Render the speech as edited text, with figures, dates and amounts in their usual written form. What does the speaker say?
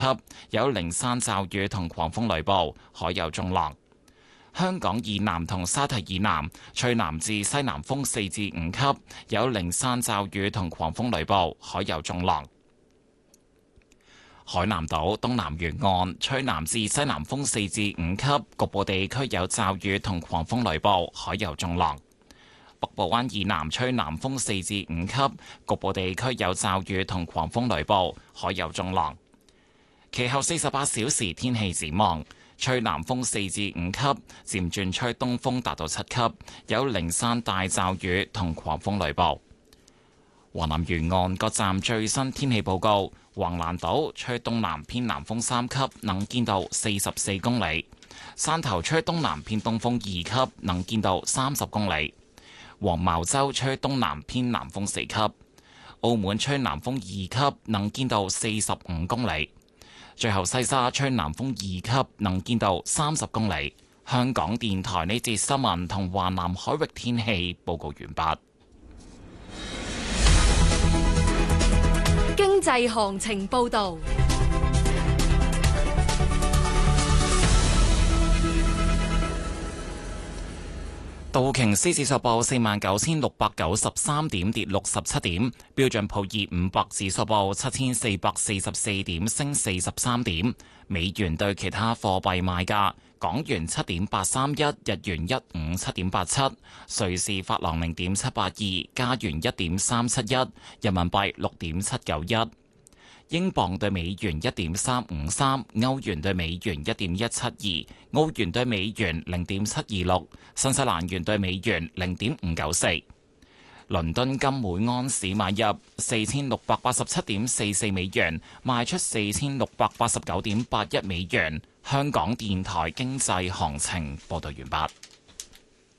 有零散驟雨同狂風雷暴，海有中浪。香港以南同沙堤以南吹南至西南風4至5級，有零散驟雨同狂風雷暴，海有中浪。海南島東南沿岸吹南至西南風4至5級，局部地區有驟雨同狂風雷暴，海有中浪。北部灣以南吹南風4至5級，局部地區有驟雨同狂風雷暴，海有中浪。其後48小時天氣展望，吹南風4至5級，漸轉吹東風達到7級，有零散大驟雨同狂風雷暴。華南沿岸各站最新天氣報告：橫瀾島吹東南偏南風3級，能見度44公里；汕頭吹東南偏東風2級，能見度30公里；黃茅洲吹東南偏南風4級；澳門吹南風2級，能見度45公里；最後西沙吹南風2級，能見度30公里。香港電台呢節新聞同華南海域天氣報告完畢。 經濟行情報導。 道瓊斯指數報49,693點，跌67點；標準普爾500指數報7,444點，升43點。美元對其他貨幣賣價：港元7.831，日元157.87，瑞士法郎0.782，加元1.371，人民幣6.791。英鎊對美元1.353，歐元對美元1.172，澳元對美元0.726，新西蘭元對美元0.594。倫敦金每安士買入4687.44美元，賣出4689.81美元。香港電台經濟行情報道完畢。